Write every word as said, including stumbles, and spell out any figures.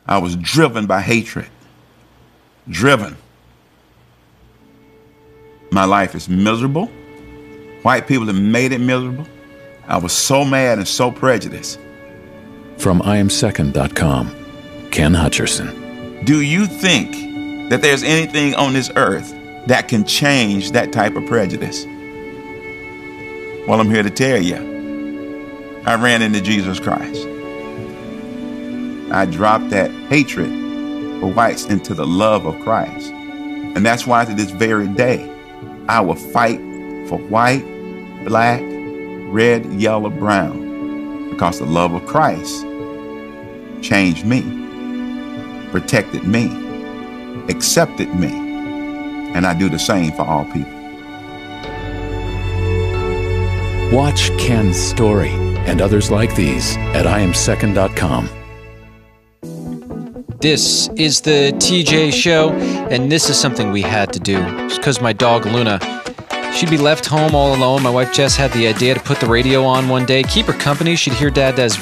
I was driven by hatred. Driven. My life is miserable. White people have made it miserable. I was so mad and so prejudiced. From I am second dot com, Ken Hutcherson. Do you think that there's anything on this earth that can change that type of prejudice? Well, I'm here to tell you, I ran into Jesus Christ. I dropped that hatred for whites into the love of Christ. And that's why to this very day, I will fight for white, black, red, yellow, brown, because the love of Christ changed me, protected me, accepted me, and I do the same for all people. Watch Ken's story and others like these at I am second dot com. This is the T J Show, and this is something we had to do. It's because my dog Luna, she'd be left home all alone. My wife Jess had the idea to put the radio on one day, keep her company. She'd hear Dad does